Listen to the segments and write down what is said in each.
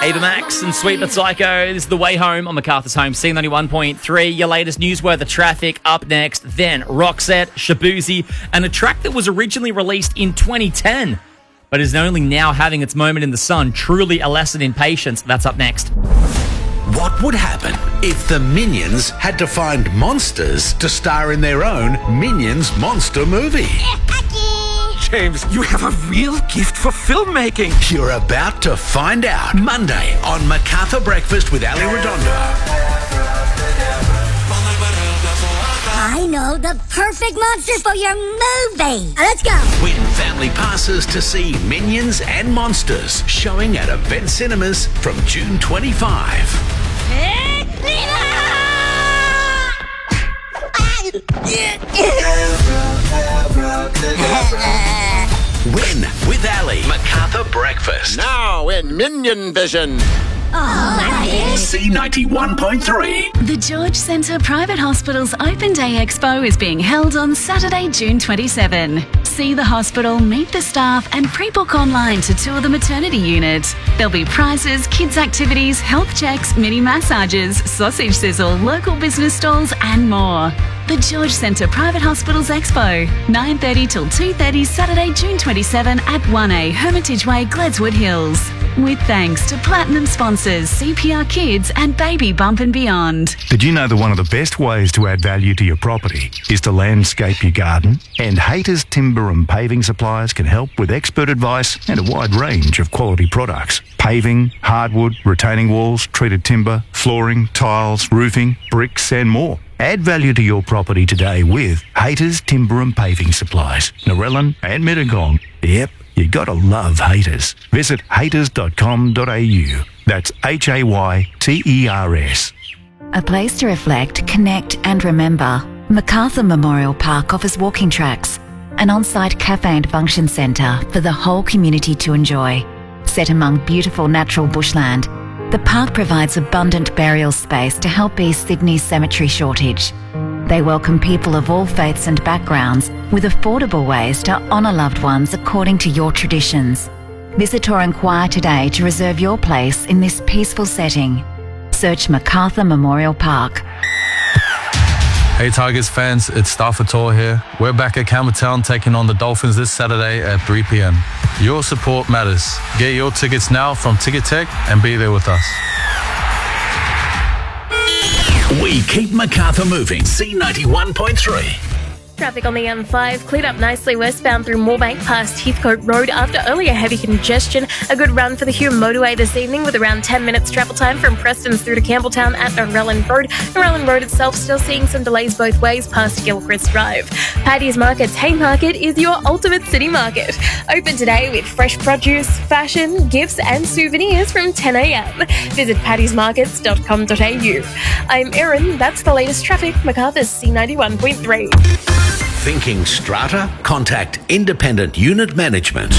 Ava Max and Sweet But Psycho. This is The Way Home on Macarthur's Home, C91.3. Your latest newsworthy traffic up next. Then Roxette, Shaboozey, and a track that was originally released in 2010, but is only now having its moment in the sun. Truly a lesson in patience. That's up next. What would happen if the Minions had to find monsters to star in their own Minions monster movie? James, you have a real gift for filmmaking. You're about to find out. Monday on MacArthur Breakfast with Ali Redondo. I know the perfect monster for your movie. Let's go. Win family passes to see Minions and Monsters showing at Event Cinemas from June 25. Win with Ali. MacArthur Breakfast. Now in Minion Vision. C91.3. The George Centre Private Hospital's Open Day Expo is being held on Saturday, June 27. See the hospital, meet the staff and pre-book online to tour the maternity unit. There'll be prizes, kids activities, health checks, mini massages, sausage sizzle, local business stalls and more. The George Centre Private Hospitals Expo, 9:30 till 2:30 Saturday, June 27 at 1A Hermitage Way, Gledswood Hills. With thanks to platinum sponsors CPR Kids and Baby Bump and Beyond. Did you know that one of the best ways to add value to your property is to landscape your garden? And Haters Timber and Paving Suppliers can help with expert advice and a wide range of quality products. Paving, hardwood, retaining walls, treated timber, flooring, tiles, roofing, bricks and more. Add value to your property today with Haters Timber and Paving Supplies, Narellan and Mittagong. Yep, you gotta love Haters. Visit haters.com.au. That's HAYTERS. A place to reflect, connect and remember. MacArthur Memorial Park offers walking tracks, an on-site cafe and function centre for the whole community to enjoy. Set among beautiful natural bushland, the park provides abundant burial space to help ease Sydney's cemetery shortage. They welcome people of all faiths and backgrounds with affordable ways to honour loved ones according to your traditions. Visit or inquire today to reserve your place in this peaceful setting. Search MacArthur Memorial Park. Hey Tigers fans, it's Stafford Tor here. We're back at Campbelltown taking on the Dolphins this Saturday at 3 p.m. Your support matters. Get your tickets now from Ticket Tech and be there with us. We keep MacArthur moving. C91.3. Traffic on the M5 cleared up nicely westbound through Moorebank past Heathcote Road after earlier heavy congestion. A good run for the Hume motorway this evening with around 10 minutes travel time from Preston's through to Campbelltown at Narellan Road. Narellan Road itself still seeing some delays both ways past Gilchrist Drive. Paddy's Market's Haymarket is your ultimate city market. Open today with fresh produce, fashion, gifts and souvenirs from 10 a.m. Visit paddysmarkets.com.au. I'm Erin, that's the latest traffic, MacArthur's C91.3. Thinking strata? Contact Independent Unit Management.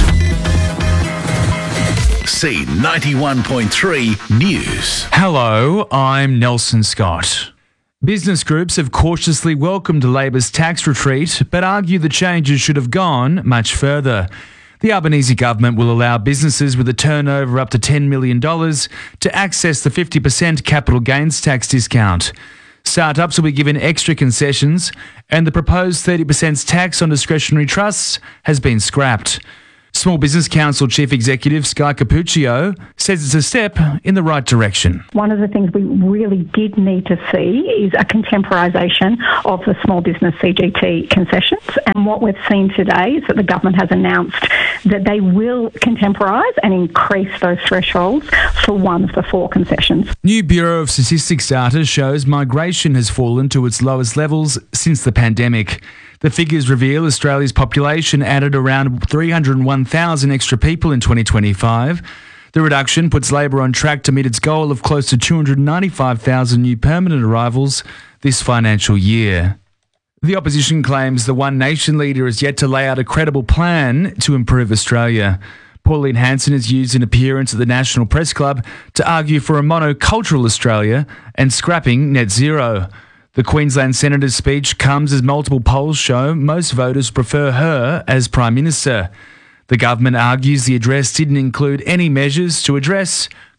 C91.3 News. Hello, I'm Nelson Scott. Business groups have cautiously welcomed Labor's tax retreat, but argue the changes should have gone much further. The Albanese government will allow businesses with a turnover up to $10 million to access the 50% capital gains tax discount. Startups will be given extra concessions, and the proposed 30% tax on discretionary trusts has been scrapped. Small Business Council Chief Executive Sky Capuccio says it's a step in the right direction. One of the things we really did need to see is a contemporisation of the small business CGT concessions. And what we've seen today is that the government has announced that they will contemporise and increase those thresholds for one of the four concessions. New Bureau of Statistics data shows migration has fallen to its lowest levels since the pandemic. The figures reveal Australia's population added around 301,000 extra people in 2025. The reduction puts Labor on track to meet its goal of close to 295,000 new permanent arrivals this financial year. The opposition claims the One Nation leader is yet to lay out a credible plan to improve Australia. Pauline Hanson has used an appearance at the National Press Club to argue for a monocultural Australia and scrapping net zero. The Queensland Senator's speech comes as multiple polls show most voters prefer her as Prime Minister. The government argues the address didn't include any measures to address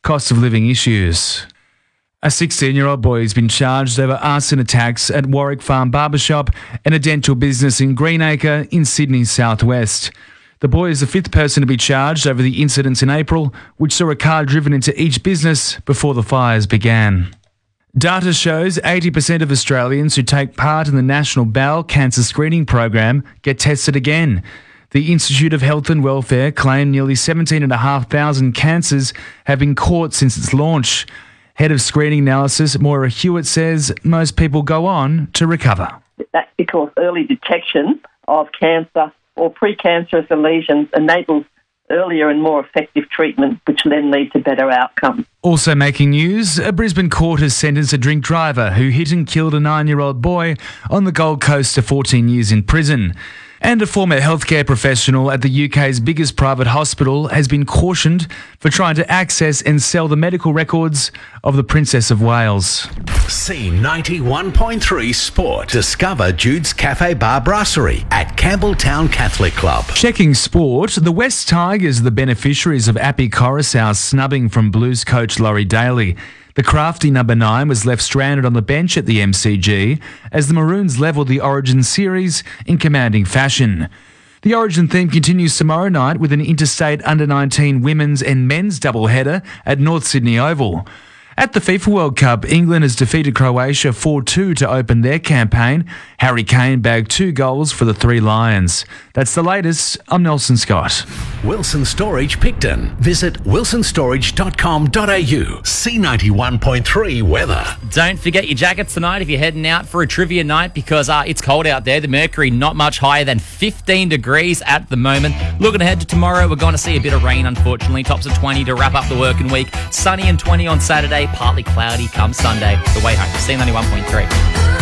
cost of living issues. A 16-year-old boy has been charged over arson attacks at Warwick Farm Barbershop and a dental business in Greenacre in Sydney's southwest. The boy is the fifth person to be charged over the incidents in April, which saw a car driven into each business before the fires began. Data shows 80% of Australians who take part in the National Bowel Cancer Screening Program get tested again. The Institute of Health and Welfare claimed nearly 17,500 cancers have been caught since its launch. Head of Screening Analysis, Moira Hewitt, says most people go on to recover. That's because early detection of cancer or precancerous lesions enables earlier and more effective treatment, which then lead to better outcomes. Also making news, a Brisbane court has sentenced a drink driver who hit and killed a 9-year-old boy on the Gold Coast to 14 years in prison. And a former healthcare professional at the UK's biggest private hospital has been cautioned for trying to access and sell the medical records of the Princess of Wales. C91.3 Sport. Discover Jude's Cafe Bar Brasserie at Campbelltown Catholic Club. Checking sport, the West Tigers are the beneficiaries of Appy Coruscant's snubbing from Blues coach Laurie Daly. The crafty number 9 was left stranded on the bench at the MCG as the Maroons levelled the Origin series in commanding fashion. The Origin theme continues tomorrow night with an interstate under-19 women's and men's doubleheader at North Sydney Oval. At the FIFA World Cup, England has defeated Croatia 4-2 to open their campaign. Harry Kane bagged 2 goals for the Three Lions. That's the latest. I'm Nelson Scott. Wilson Storage Picton. Visit wilsonstorage.com.au. C91.3 weather. Don't forget your jackets tonight if you're heading out for a trivia night because it's cold out there. The mercury not much higher than 15 degrees at the moment. Looking ahead to tomorrow, we're going to see a bit of rain, unfortunately. Tops of 20 to wrap up the working week. Sunny and 20 on Saturday, partly cloudy come Sunday. The way home. C91.3.